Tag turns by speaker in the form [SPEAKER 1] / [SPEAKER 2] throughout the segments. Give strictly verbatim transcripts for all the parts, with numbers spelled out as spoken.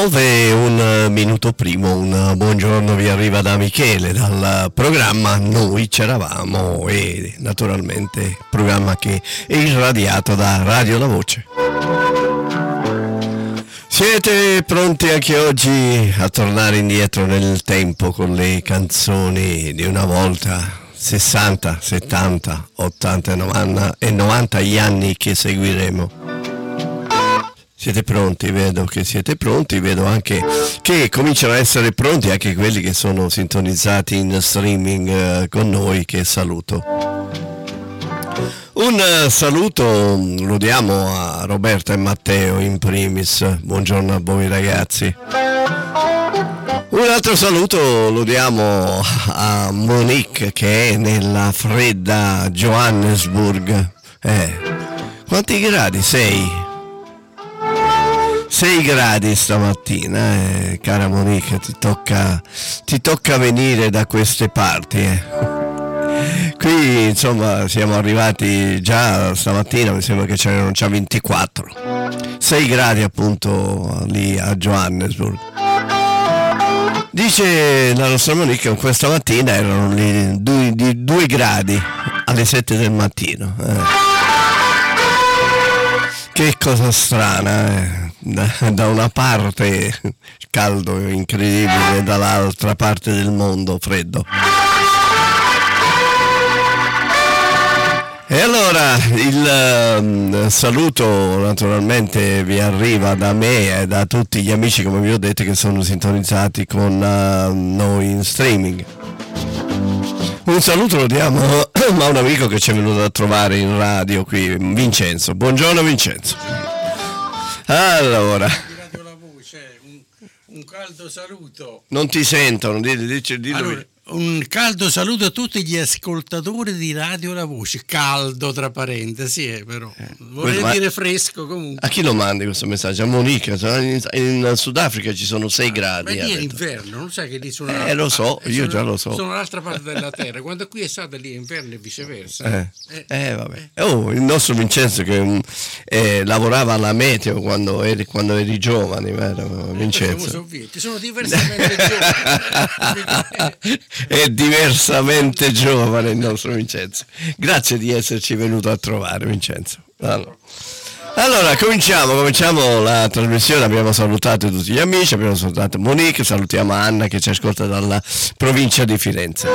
[SPEAKER 1] nove, un minuto primo, un buongiorno vi arriva da Michele dal programma Noi c'eravamo, e naturalmente programma che è irradiato da Radio La Voce. Siete pronti anche oggi a tornare indietro nel tempo con le canzoni di una volta? sessanta, settanta, ottanta e novanta gli anni che seguiremo. Siete pronti? Vedo che siete pronti, vedo anche che cominciano a essere pronti anche quelli che sono sintonizzati in streaming eh, con noi, che saluto. Un uh, saluto lo diamo a Roberta e Matteo in primis, buongiorno a voi ragazzi. Un altro saluto lo diamo a Monique che è nella fredda Johannesburg. Eh, quanti gradi? Sei? sei gradi stamattina, eh, cara Monica, ti tocca, ti tocca venire da queste parti. Eh. Qui insomma siamo arrivati già stamattina, mi sembra che c'erano già ventiquattro. sei gradi appunto lì a Johannesburg. Dice la nostra Monica che questa mattina erano lì due, di due gradi alle sette del mattino. Eh. Che cosa strana, eh. Da, da una parte caldo incredibile, dall'altra parte del mondo freddo. E allora il um, saluto naturalmente vi arriva da me e da tutti gli amici, come vi ho detto, che sono sintonizzati con uh, noi in streaming. Un saluto lo diamo a un amico che ci è venuto a trovare in radio qui, Vincenzo. Buongiorno Vincenzo. Allora,
[SPEAKER 2] la voce, un, un caldo saluto.
[SPEAKER 1] Non ti sentono, dillo, dillo, dillo.
[SPEAKER 2] Allora, un caldo saluto a tutti gli ascoltatori di Radio La Voce. Caldo tra parentesi, eh, però eh, vorrei
[SPEAKER 1] ma...
[SPEAKER 2] dire fresco comunque.
[SPEAKER 1] A chi lo mandi questo messaggio? A Monica. In, in Sudafrica ci sono sei gradi.
[SPEAKER 2] Ma lì è inverno, non sai che lì sono.
[SPEAKER 1] Eh, lo so,
[SPEAKER 2] eh,
[SPEAKER 1] io
[SPEAKER 2] sono,
[SPEAKER 1] già lo so.
[SPEAKER 2] Sono l'altra parte della terra. Quando qui è stato lì è inverno e viceversa.
[SPEAKER 1] Eh, eh, eh vabbè. Oh, il nostro Vincenzo che eh, lavorava alla meteo quando eri, quando eri giovane, vero, Vincenzo?
[SPEAKER 2] Sono, sono diversamente giovani.
[SPEAKER 1] È diversamente giovane il nostro Vincenzo. Grazie di esserci venuto a trovare, Vincenzo. Allora, allora cominciamo, cominciamo la trasmissione. Abbiamo salutato tutti gli amici, abbiamo salutato Monique, salutiamo Anna che ci ascolta dalla provincia di Firenze.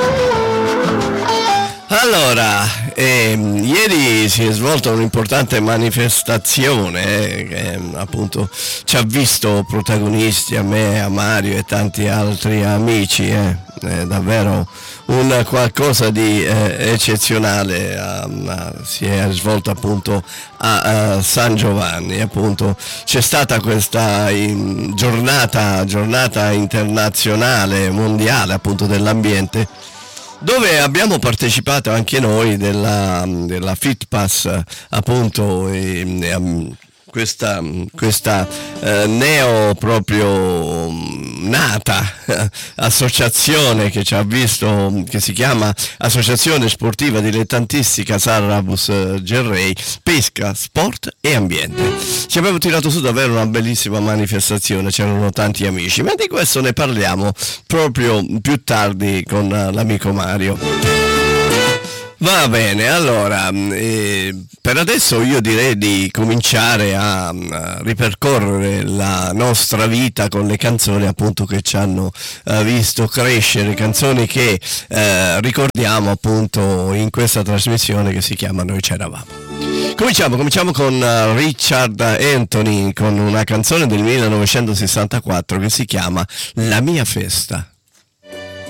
[SPEAKER 1] Allora, ehm, ieri si è svolta un'importante manifestazione eh, che appunto ci ha visto protagonisti, a me, a Mario e tanti altri amici, eh, è davvero un qualcosa di eh, eccezionale. eh, si è svolto appunto a, a San Giovanni, appunto c'è stata questa in, giornata, giornata internazionale, mondiale appunto dell'ambiente, dove abbiamo partecipato anche noi della, della FitPass, appunto, e, e, questa, questa eh, neo proprio nata associazione che ci ha visto, che si chiama Associazione Sportiva Dilettantistica Sarrabus Gerrei, Pesca, Sport e Ambiente. Ci abbiamo tirato su davvero una bellissima manifestazione, c'erano tanti amici, ma di questo ne parliamo proprio più tardi con l'amico Mario. Va bene, allora, eh, per adesso io direi di cominciare a, a ripercorrere la nostra vita con le canzoni appunto che ci hanno eh, visto crescere, canzoni che eh, ricordiamo appunto in questa trasmissione che si chiama Noi c'eravamo. Cominciamo, cominciamo con uh, Richard Anthony con una canzone del millenovecentosessantaquattro che si chiama La mia festa.